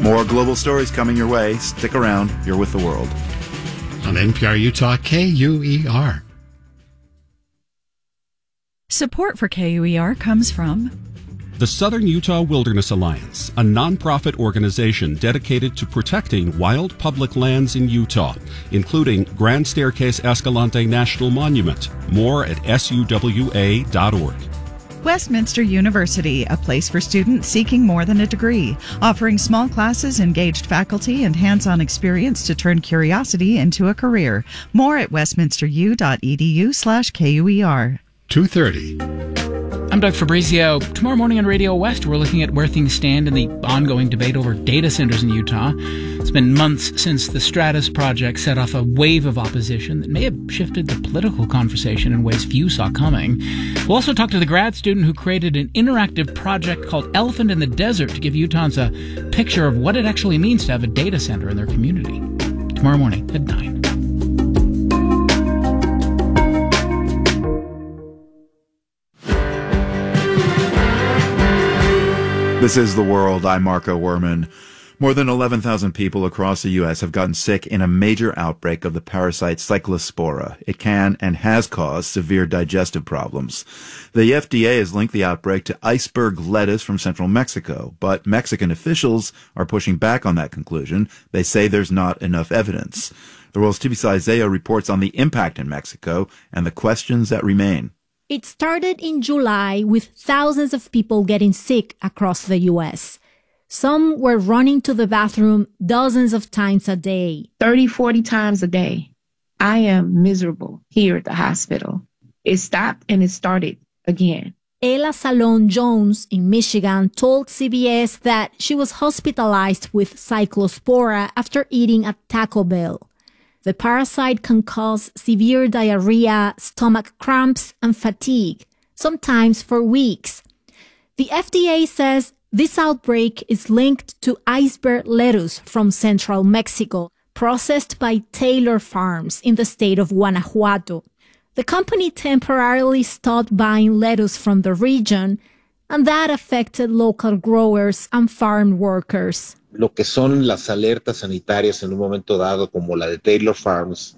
More global stories coming your way. Stick around. You're with the world. On NPR Utah, KUER. Support for KUER comes from the Southern Utah Wilderness Alliance, a nonprofit organization dedicated to protecting wild public lands in Utah, including Grand Staircase Escalante National Monument. More at suwa.org. Westminster University, a place for students seeking more than a degree, offering small classes, engaged faculty, and hands-on experience to turn curiosity into a career. More at westminsteru.edu/KUER. 2:30. I'm Doug Fabrizio. Tomorrow morning on Radio West, we're looking at where things stand in the ongoing debate over data centers in Utah. It's been months since the Stratus project set off a wave of opposition that may have shifted the political conversation in ways few saw coming. We'll also talk to the grad student who created an interactive project called Elephant in the Desert to give Utahns a picture of what it actually means to have a data center in their community. Tomorrow morning at 9. This is The World. I'm Marco Werman. More than 11,000 people across the U.S. have gotten sick in a major outbreak of the parasite Cyclospora. It can and has caused severe digestive problems. The FDA has linked the outbreak to iceberg lettuce from central Mexico, but Mexican officials are pushing back on that conclusion. They say there's not enough evidence. The World's Tibisay Zeo reports on the impact in Mexico and the questions that remain. It started in July with thousands of people getting sick across the U.S. Some were running to the bathroom dozens of times a day. 30, 40 times a day. I am miserable here at the hospital. It stopped and it started again. Ella Salon Jones in Michigan told CBS that she was hospitalized with Cyclospora after eating at Taco Bell. The parasite can cause severe diarrhea, stomach cramps, and fatigue, sometimes for weeks. The FDA says this outbreak is linked to iceberg lettuce from central Mexico, processed by Taylor Farms in the state of Guanajuato. The company temporarily stopped buying lettuce from the region, and that affected local growers and farm workers. Lo que son las alertas sanitarias en un momento dado, como la de Taylor Farms,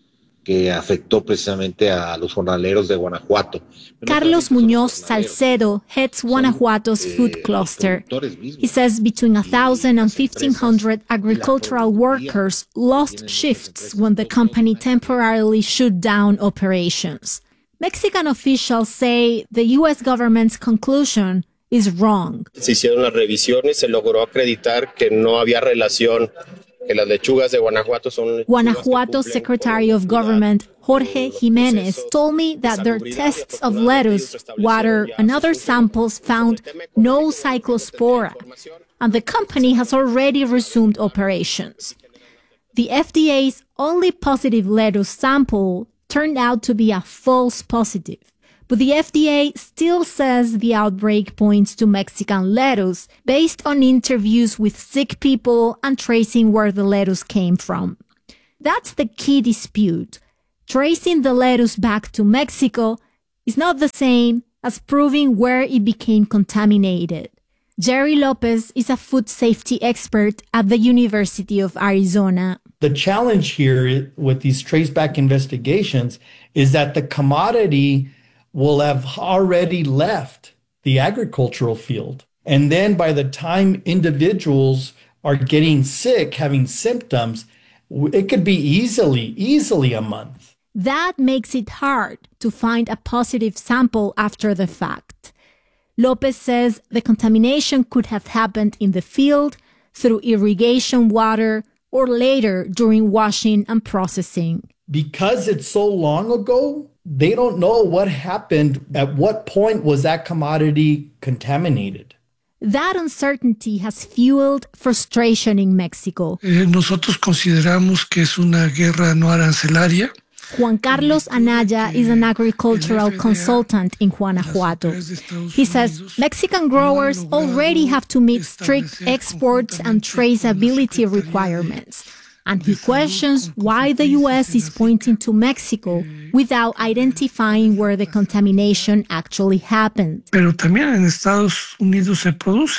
que afectó precisamente a los jornaleros de Guanajuato. Carlos Muñoz Salcedo heads Guanajuato's food cluster. He says between 1,000 and 1,500 agricultural workers lost shifts when the company temporarily shut down operations. Mexican officials say the U.S. government's conclusion is wrong. Se hicieron las revisiones, se logró acreditar que no había relación, que las lechugas de Guanajuato son... Guanajuato's Secretary of Government, Jorge Jimenez, told me that their tests of lettuce, water, and other samples found no Cyclospora, and the company has already resumed operations. The FDA's only positive lettuce sample turned out to be a false positive. But the FDA still says the outbreak points to Mexican lettuce based on interviews with sick people and tracing where the lettuce came from. That's the key dispute. Tracing the lettuce back to Mexico is not the same as proving where it became contaminated. Jerry Lopez is a food safety expert at the University of Arizona. The challenge here with these traceback investigations is that the commodity will have already left the agricultural field. And then by the time individuals are getting sick, having symptoms, it could be easily a month. That makes it hard to find a positive sample after the fact. Lopez says the contamination could have happened in the field, through irrigation water, or later during washing and processing. Because it's so long ago, they don't know what happened, at what point was that commodity contaminated. That uncertainty has fueled frustration in Mexico. Nosotros consideramos que es una guerra no arancelaria. Juan Carlos Anaya is an agricultural consultant in Guanajuato. He says Mexican growers already have to meet strict exports and traceability requirements. And he questions why the U.S. is pointing to Mexico without identifying where the contamination actually happened. Pero también en Estados Unidos se produce.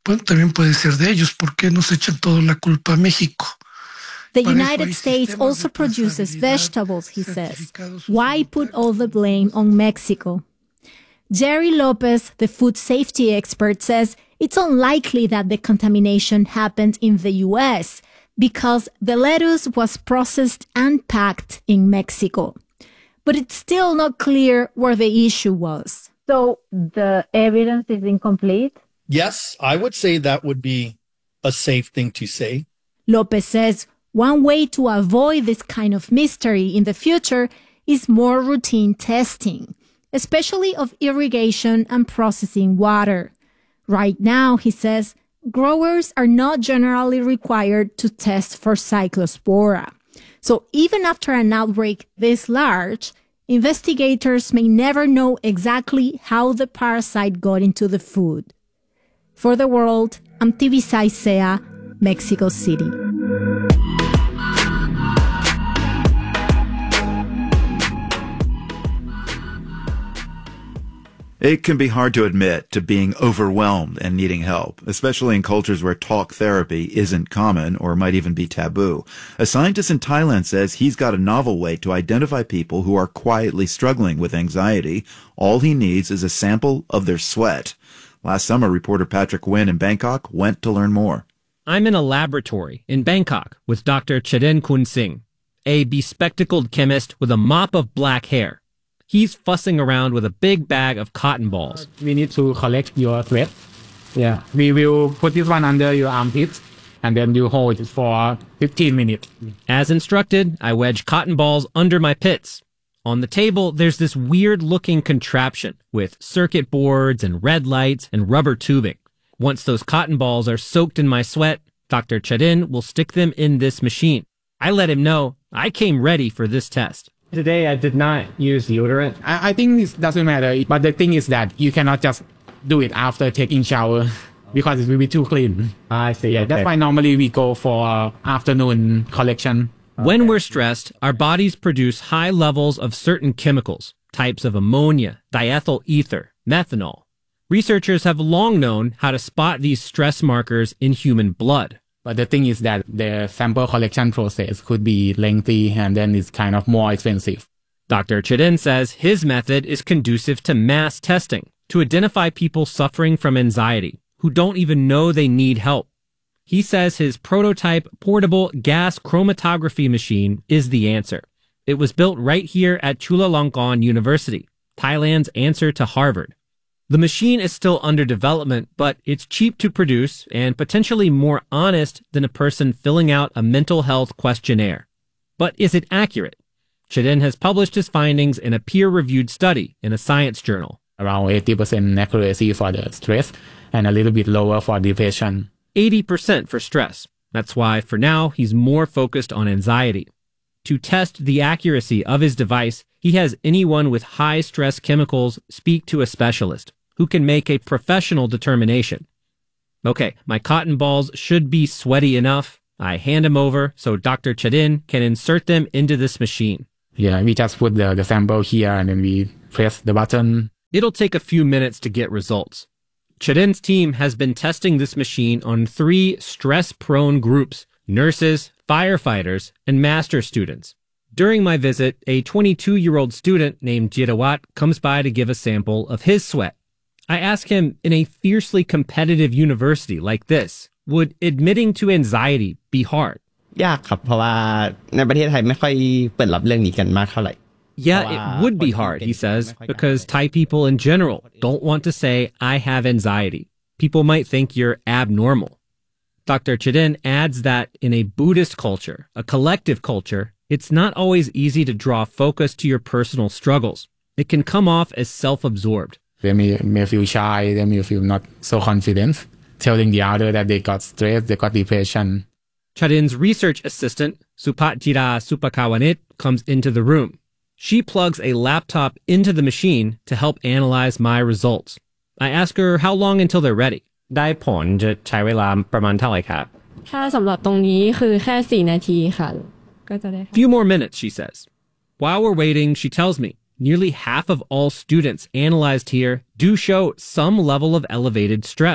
Bueno, también puede ser de ellos. ¿Por qué nos echan toda la culpa a México? The United States also produces vegetables, he says. Why put all the blame on Mexico? Jerry Lopez, the food safety expert, says it's unlikely that the contamination happened in the U.S. because the lettuce was processed and packed in Mexico. But it's still not clear where the issue was. So the evidence is incomplete? Yes, I would say that would be a safe thing to say. Lopez says one way to avoid this kind of mystery in the future is more routine testing, especially of irrigation and processing water. Right now, he says, growers are not generally required to test for Cyclospora. So even after an outbreak this large, investigators may never know exactly how the parasite got into the food. For the World, I'm Tibisay Sea, Mexico City. It can be hard to admit to being overwhelmed and needing help, especially in cultures where talk therapy isn't common or might even be taboo. A scientist in Thailand says he's got a novel way to identify people who are quietly struggling with anxiety. All he needs is a sample of their sweat. Last summer, reporter Patrick Nguyen in Bangkok went to learn more. I'm in a laboratory in Bangkok with Dr. Chaden Kun Singh, a bespectacled chemist with a mop of black hair. He's fussing around with a big bag of cotton balls. We need to collect your sweat. Yeah, we will put this one under your armpits, and then you hold it for 15 minutes. As instructed, I wedge cotton balls under my pits. On the table, there's this weird-looking contraption with circuit boards and red lights and rubber tubing. Once those cotton balls are soaked in my sweat, Dr. Chadin will stick them in this machine. I let him know I came ready for this test. Today, I did not use deodorant. I think it doesn't matter, but the thing is that you cannot just do it after taking shower because it will be too clean. I see. Yeah, that's why normally we go for afternoon collection. When we're stressed, our bodies produce high levels of certain chemicals, types of ammonia, diethyl ether, methanol. Researchers have long known how to spot these stress markers in human blood. But the thing is that the sample collection process could be lengthy and then it's kind of more expensive. Dr. Chadin says his method is conducive to mass testing to identify people suffering from anxiety who don't even know they need help. He says his prototype portable gas chromatography machine is the answer. It was built right here at Chulalongkorn University, Thailand's answer to Harvard. The machine is still under development, but it's cheap to produce and potentially more honest than a person filling out a mental health questionnaire. But is it accurate? Chadin has published his findings in a peer-reviewed study in a science journal. Around 80% accuracy for the stress and a little bit lower for depression. 80% for stress. That's why, for now, he's more focused on anxiety. To test the accuracy of his device, he has anyone with high stress chemicals speak to a specialist who can make a professional determination. Okay, my cotton balls should be sweaty enough. I hand them over so Dr. Chadin can insert them into this machine. Yeah, we just put the sample here and then we press the button. It'll take a few minutes to get results. Chadin's team has been testing this machine on 3 stress-prone groups: nurses, firefighters, and master students. During my visit, a 22-year-old student named Jirawat comes by to give a sample of his sweat. I ask him, in a fiercely competitive university like this, would admitting to anxiety be hard? ยากครับเพราะว่าในประเทศไทยไม่ค่อยเปิดรับเรื่องนี้กันมากเท่าไหร่ Yeah, it would be hard, he says, because Thai people in general don't want to say, I have anxiety. People might think you're abnormal. Dr. Chadin adds that in a Buddhist culture, a collective culture, it's not always easy to draw focus to your personal struggles. It can come off as self-absorbed. They may feel shy, they may feel not so confident, telling the other that they got stress, they got depression. Chadin's research assistant, Supatjira Supakawanit, comes into the room. She plugs a laptop into the machine to help analyze my results. I ask her how long until they're ready. ได้ผลจะใช้เวลาประมาณเท่าไหร่ครับถ้าสำหรับตรงนี้คือแค่4 นาทีค่ะก็จะได้ Few more minutes, she says. While we're waiting, she tells me nearly half of all students analyzed here do show some level of elevated stress.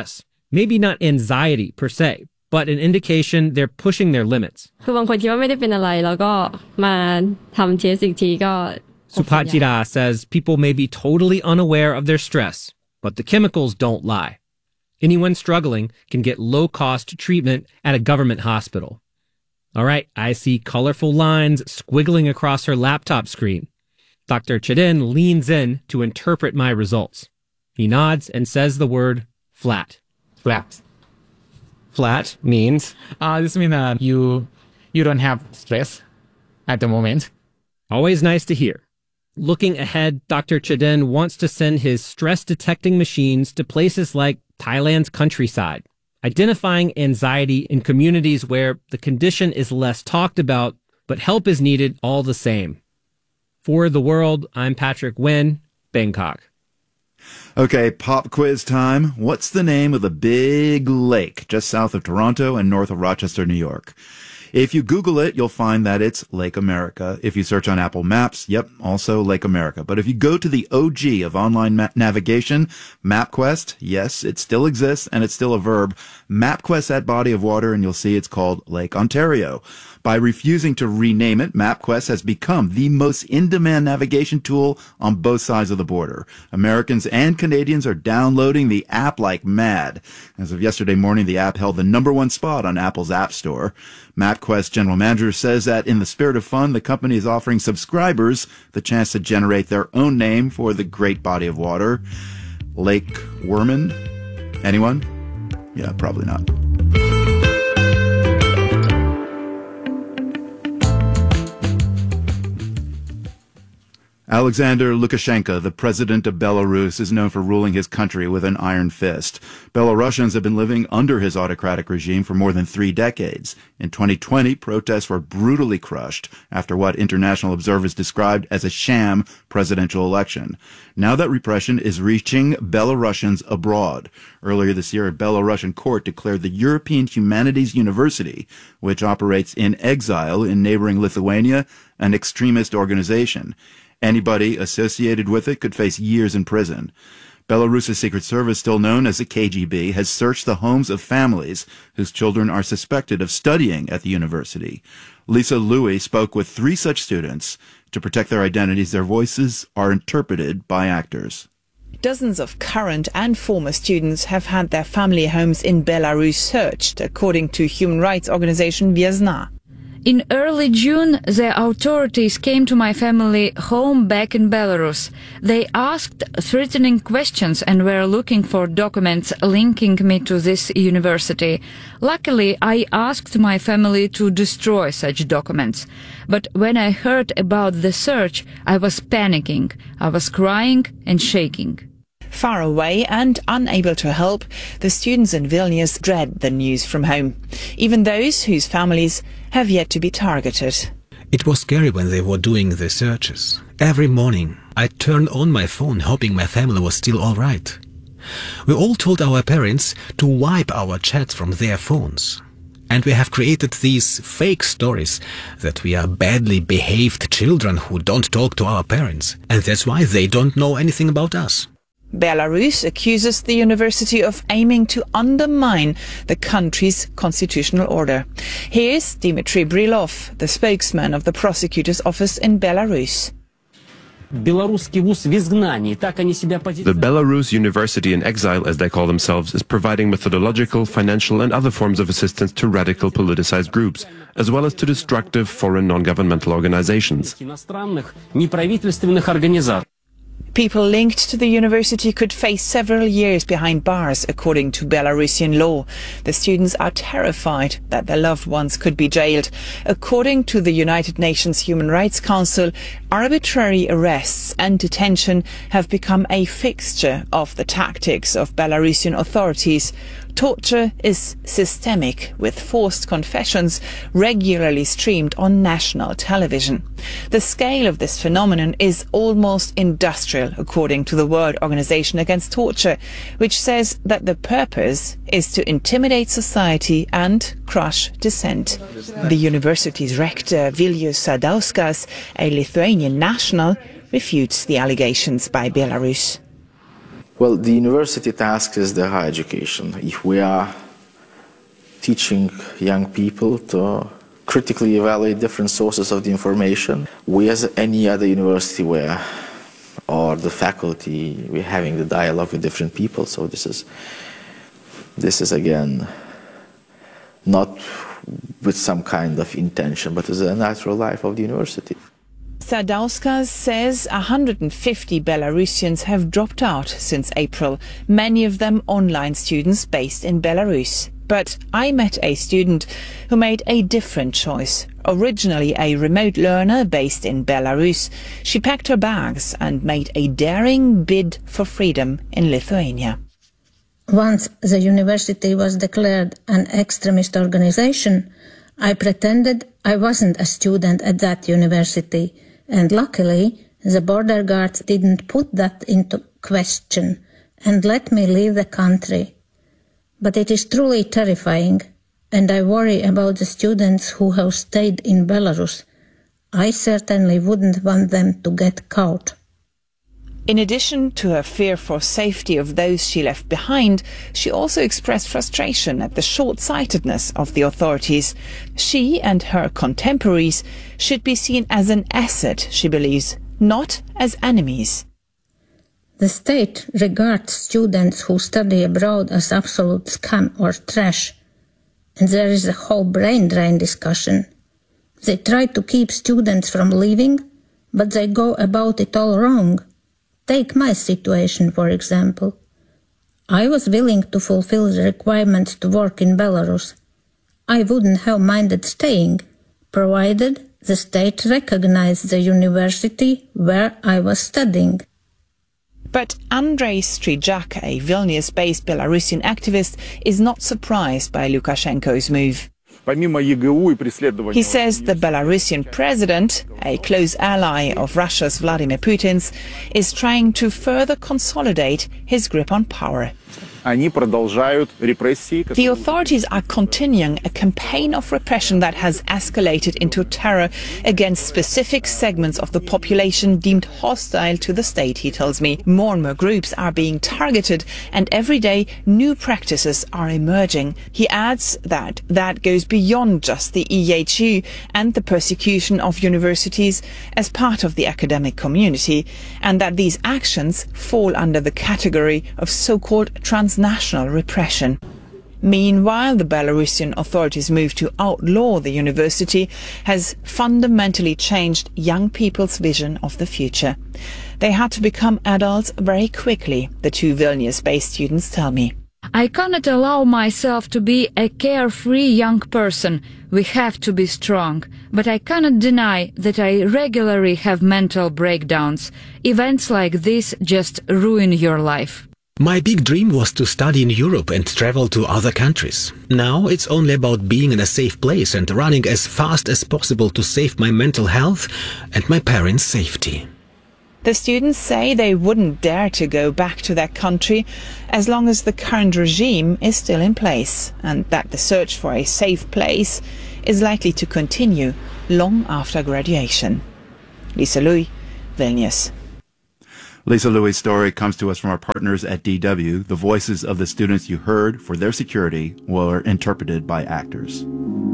Maybe not anxiety per se, but an indication they're pushing their limits. คือบางคนคิดว่าไม่ได้เป็นอะไรแล้วก็มาทำเทสอีกทีก็ Supachira says people may be totally unaware of their stress, but the chemicals don't lie. Anyone struggling can get low-cost treatment at a government hospital. All right, I see colorful lines squiggling across her laptop screen. Dr. Chedin leans in to interpret my results. He nods and says the word flat. Flat. Flat means? This means you don't have stress at the moment. Always nice to hear. Looking ahead, Dr. Chedin wants to send his stress-detecting machines to places like Thailand's countryside, identifying anxiety in communities where the condition is less talked about, but help is needed all the same. For The World, I'm Patrick Nguyen, Bangkok. Okay, pop quiz time. What's the name of the big lake just south of Toronto and north of Rochester, New York? If you Google it, you'll find that it's Lake America. If you search on Apple Maps, yep, also Lake America. But if you go to the OG of online navigation, MapQuest, yes, it still exists and it's still a verb. MapQuest that body of water and you'll see it's called Lake Ontario. By refusing to rename it, MapQuest has become the most in-demand navigation tool on both sides of the border. Americans and Canadians are downloading the app like mad. As of yesterday morning, the app held the #1 spot on Apple's App Store. MapQuest general manager says that in the spirit of fun, the company is offering subscribers the chance to generate their own name for the great body of water. Lake Werman? Anyone? Yeah, probably not. Alexander Lukashenko, the president of Belarus, is known for ruling his country with an iron fist. Belarusians have been living under his autocratic regime for more than 3 decades. In 2020, protests were brutally crushed after what international observers described as a sham presidential election. Now that repression is reaching Belarusians abroad. Earlier this year, a Belarusian court declared the European Humanities University, which operates in exile in neighboring Lithuania, an extremist organization. Anybody associated with it could face years in prison. Belarus's secret service, still known as the KGB, has searched the homes of families whose children are suspected of studying at the university. Lisa Louie spoke with 3 such students. To protect their identities, their voices are interpreted by actors. Dozens of current and former students have had their family homes in Belarus searched, according to human rights organization Viasna. In early June, the authorities came to my family home back in Belarus. They asked threatening questions and were looking for documents linking me to this university. Luckily, I asked my family to destroy such documents. But when I heard about the search, I was panicking. I was crying and shaking. Far away and unable to help, the students in Vilnius dread the news from home, even those whose families have yet to be targeted. It was scary when they were doing the searches. Every morning, I turned on my phone hoping my family was still all right. We all told our parents to wipe our chats from their phones. And we have created these fake stories that we are badly behaved children who don't talk to our parents. And that's why they don't know anything about us. Belarus accuses the university of aiming to undermine the country's constitutional order. Here's Dmitry Brilov, the spokesman of the prosecutor's office in Belarus. The Belarus University in Exile, as they call themselves, is providing methodological, financial and other forms of assistance to radical politicized groups, as well as to destructive foreign non-governmental organizations. People linked to the university could face several years behind bars, according to Belarusian law. The students are terrified that their loved ones could be jailed. According to the United Nations Human Rights Council, arbitrary arrests and detention have become a fixture of the tactics of Belarusian authorities. Torture is systemic, with forced confessions regularly streamed on national television. The scale of this phenomenon is almost industrial, according to the World Organization Against Torture, which says that the purpose is to intimidate society and crush dissent. The university's rector, Vilius Sadauskas, a Lithuanian national, refutes the allegations by Belarus. Well, the university task is the higher education. If we are teaching young people to critically evaluate different sources of the information, we as any other university or the faculty, we're having the dialogue with different people. So this is again, not with some kind of intention, but it's a natural life of the university. Sadauskas says 150 Belarusians have dropped out since April, many of them online students based in Belarus. But I met a student who made a different choice. Originally a remote learner based in Belarus, she packed her bags and made a daring bid for freedom in Lithuania. Once the university was declared an extremist organization, I pretended I wasn't a student at that university. And luckily, the border guards didn't put that into question and let me leave the country. But it is truly terrifying, and I worry about the students who have stayed in Belarus. I certainly wouldn't want them to get caught. In addition to her fear for safety of those she left behind, she also expressed frustration at the short-sightedness of the authorities. She and her contemporaries should be seen as an asset, she believes, not as enemies. The state regards students who study abroad as absolute scum or trash. And there is a whole brain drain discussion. They try to keep students from leaving, but they go about it all wrong. Take my situation, for example. I was willing to fulfill the requirements to work in Belarus. I wouldn't have minded staying, provided the state recognized the university where I was studying. But Andrei Strijak, a Vilnius-based Belarusian activist, is not surprised by Lukashenko's move. He says the Belarusian president, a close ally of Russia's Vladimir Putin's, is trying to further consolidate his grip on power. The authorities are continuing a campaign of repression that has escalated into terror against specific segments of the population deemed hostile to the state, he tells me. More and more groups are being targeted, and every day new practices are emerging. He adds that goes beyond just the EHU and the persecution of universities as part of the academic community, and that these actions fall under the category of so-called transnational repression. Meanwhile, the Belarusian authorities' move to outlaw the university has fundamentally changed young people's vision of the future. They had to become adults very quickly, the two Vilnius-based students tell me. I cannot allow myself to be a carefree young person. We have to be strong. But I cannot deny that I regularly have mental breakdowns. Events like this just ruin your life. My big dream was to study in Europe and travel to other countries. Now it's only about being in a safe place and running as fast as possible to save my mental health and my parents' safety. The students say they wouldn't dare to go back to their country as long as the current regime is still in place, and that the search for a safe place is likely to continue long after graduation. Lisa Louis, Vilnius. Lisa Louis' story comes to us from our partners at DW. The voices of the students you heard for their security were interpreted by actors.